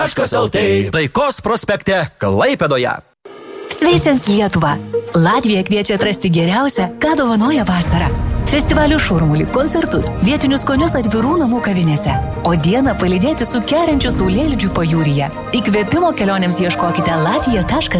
Latvija.lt Taikos prospekte Klaipėdoje. Sveicins Lietuvą! Latvija kviečia atrasti geriausią, ką dovanoja vasara. Festivalių šurmulį, koncertus, vietinius skonius atvirų namų kavinėse. O dieną palydėti su keriančiu saulėlydžiu pajūryje. Įkvėpimo kelionėms ieškokite latvija.lt.